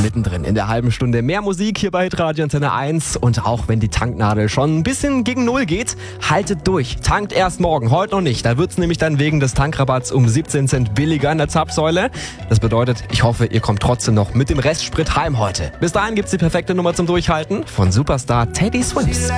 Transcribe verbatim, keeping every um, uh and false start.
mittendrin in der halben Stunde mehr Musik hier bei Hitradio Antenne eins. Und auch wenn die Tanknadel schon ein bisschen gegen Null geht, haltet durch. Tankt erst morgen, heute noch nicht. Da wird's nämlich dann wegen des Tankrabatts um siebzehn Cent billiger in der Zapfsäule. Das bedeutet, ich hoffe, ihr kommt trotzdem noch mit dem Restsprit heim heute. Bis dahin gibt's die perfekte Nummer zum Durchhalten von Superstar Teddy Swims.